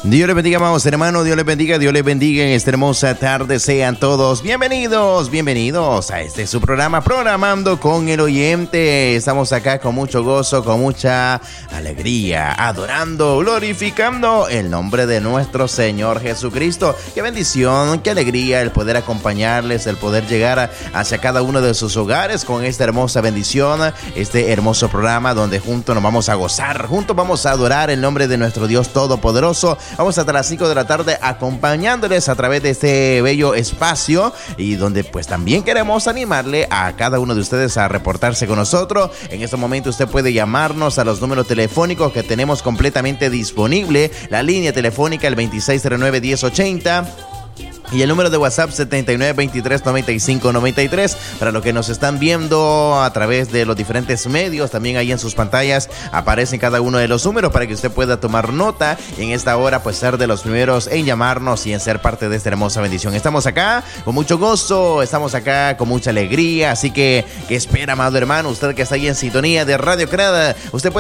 Dios les bendiga, amados hermanos, Dios les bendiga en esta hermosa tarde. Sean todos bienvenidos a este su programa, Programando con el Oyente. Estamos acá con mucho gozo, con mucha alegría, adorando, glorificando el nombre de nuestro Señor Jesucristo. Qué bendición, qué alegría el poder acompañarles, el poder llegar hacia cada uno de sus hogares con esta hermosa bendición, este hermoso programa donde juntos nos vamos a gozar, juntos vamos a adorar el nombre de nuestro Dios Todopoderoso. Vamos hasta las 5 de la tarde acompañándoles a través de este bello espacio y donde pues también queremos animarle a cada uno de ustedes a reportarse con nosotros. En este momento usted puede llamarnos a los números telefónicos que tenemos completamente disponible. La línea telefónica el 2609-1080. Y el número de WhatsApp 79239593. Para los que nos están viendo a través de los diferentes medios, también ahí en sus pantallas aparecen cada uno de los números para que usted pueda tomar nota y en esta hora pues ser de los primeros en llamarnos y en ser parte de esta hermosa bendición. Estamos acá con mucho gozo, estamos acá con mucha alegría, así que ¿qué espera, amado hermano? Usted que está ahí en sintonía de Radio Crada, usted puede